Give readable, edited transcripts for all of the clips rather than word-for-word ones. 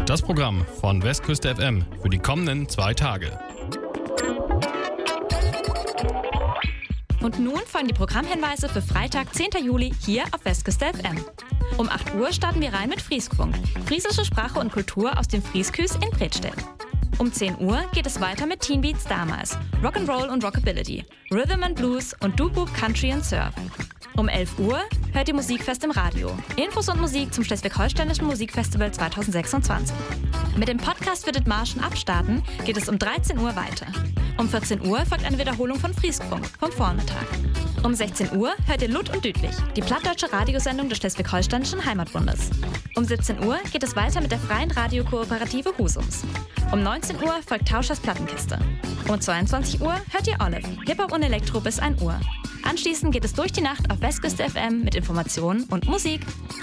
Das Programm von Westküste FM für die kommenden 2 Tage. Und nun folgen die Programmhinweise für Freitag, 10. Juli hier auf Westküste FM. Um 8 Uhr starten wir rein mit Frieskfunk, friesische Sprache und Kultur aus dem Friesküs in Bredstedt. Um 10 Uhr geht es weiter mit Teen Beats damals, Rock'n'Roll und Rockabilly, Rhythm and Blues und Doo-Wop, Country and Surf. Um 11 Uhr hört ihr Musikfest im Radio. Infos und Musik zum Schleswig-Holsteinischen Musikfestival 2026. Mit dem Podcast für Dithmarschen abstarten geht es um 13 Uhr weiter. Um 14 Uhr folgt eine Wiederholung von Frieskfunk vom Vormittag. Um 16 Uhr hört ihr Lud und Düdlich, die plattdeutsche Radiosendung des Schleswig-Holsteinischen Heimatbundes. Um 17 Uhr geht es weiter mit der freien Radiokooperative Husums. Um 19 Uhr folgt Tauschers Plattenkiste. Um 22 Uhr hört ihr Olive, Hip-Hop und Elektro bis 1 Uhr. Anschließend geht es durch die Nacht auf Westküste FM mit Informationen und Musik.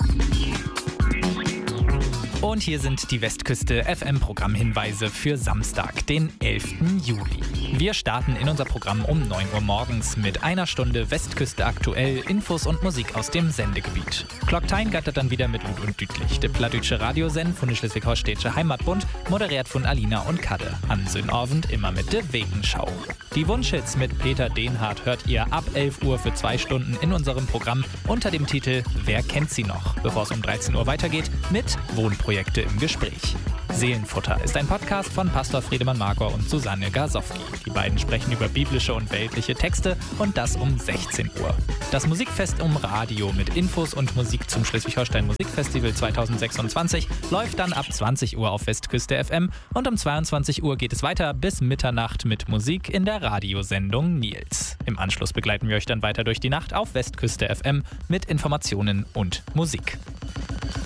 Und hier sind die Westküste FM-Programmhinweise für Samstag, den 11. Juli. Wir starten in unser Programm um 9 Uhr morgens mit einer Stunde Westküste aktuell, Infos und Musik aus dem Sendegebiet. Klocktein gattert dann wieder mit Lud und Düdlich, der plattdeutsche Radiosend von der Schleswig-Holsteinische Heimatbund, moderiert von Alina und Kadde. An Südabend immer mit der Wegenschau. Die Wunschhits mit Peter Dehnhardt hört ihr ab 11 Uhr für 2 Stunden in unserem Programm unter dem Titel Wer kennt sie noch? Bevor es um 13 Uhr weitergeht mit Wohnprojekte im Gespräch. Seelenfutter ist ein Podcast von Pastor Friedemann Markor und Susanne Garsowski. Die beiden sprechen über biblische und weltliche Texte und das um 16 Uhr. Das Musikfest im Radio mit Infos und Musik zum Schleswig-Holstein Musikfestival 2026 läuft dann ab 20 Uhr auf Westküste FM und um 22 Uhr geht es weiter bis Mitternacht mit Musik in der Radiosendung Nils. Im Anschluss begleiten wir euch dann weiter durch die Nacht auf Westküste FM mit Informationen und Musik.